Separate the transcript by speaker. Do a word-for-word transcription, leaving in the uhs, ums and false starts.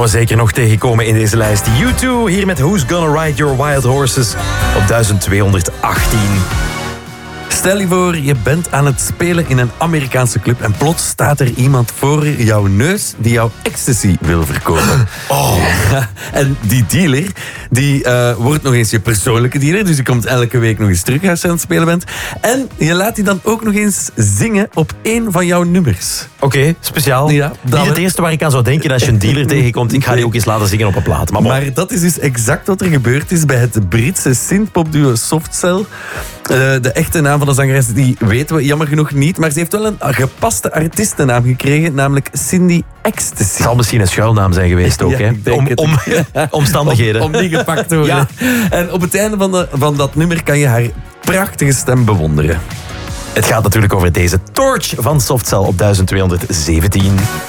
Speaker 1: gaan we zeker nog tegenkomen in deze lijst. U twee, hier met Who's Gonna Ride Your Wild Horses op duizend tweehonderdachttien.
Speaker 2: Stel je voor, je bent aan het spelen in een Amerikaanse club en plots staat er iemand voor jouw neus die jouw ecstasy wil verkopen.
Speaker 1: Oh.
Speaker 2: En die dealer, die uh, wordt nog eens je persoonlijke dealer, dus die komt elke week nog eens terug als je aan het spelen bent. En je laat die dan ook nog eens zingen op één van jouw nummers.
Speaker 1: Oké, okay, speciaal.
Speaker 2: Ja,
Speaker 1: Niet het eerste waar ik aan zou denken als je een dealer tegenkomt. Ik ga die ook eens laten zingen op een plaat. Maar,
Speaker 2: maar dat is dus exact wat er gebeurd is bij het Britse synthpopduo Softcell. Uh, de echte naam van de zangeres die weten we jammer genoeg niet, maar ze heeft wel een gepaste artiestennaam gekregen, namelijk Cindy Ecstasy.
Speaker 1: Het zal misschien een schuilnaam zijn geweest ook,
Speaker 2: ja,
Speaker 1: hè? Om, om omstandigheden.
Speaker 2: Om, om niet gepakt te worden. Ja. En op het einde van, de, van dat nummer kan je haar prachtige stem bewonderen.
Speaker 1: Het gaat natuurlijk over deze Torch van Softcell op duizend tweehonderdzeventien.